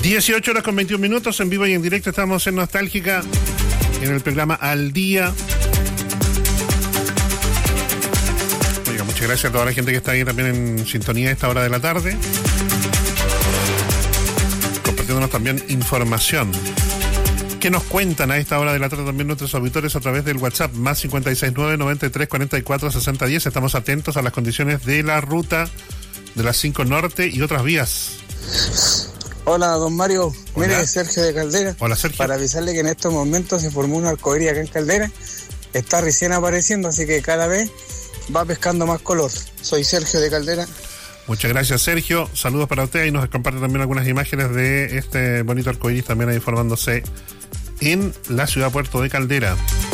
18:21 en vivo y en directo. Estamos en Nostálgica, en el programa Al Día. Oiga, muchas gracias a toda la gente que está ahí también en sintonía a esta hora de la tarde, compartiéndonos también información. ¿Qué nos cuentan a esta hora de la tarde también nuestros auditores a través del WhatsApp? Más 569-9344-6010. Estamos atentos a las condiciones de la ruta de las 5 Norte y otras vías. Hola, don Mario. Hola. Mire, Sergio de Caldera. Hola, Sergio. Para avisarle que en estos momentos se formó un arcoíris acá en Caldera. Está recién apareciendo, así que cada vez va pescando más color. Soy Sergio de Caldera. Muchas gracias, Sergio. Saludos para usted y nos comparte también algunas imágenes de este bonito arcoíris también ahí formándose en la ciudad Puerto de Caldera.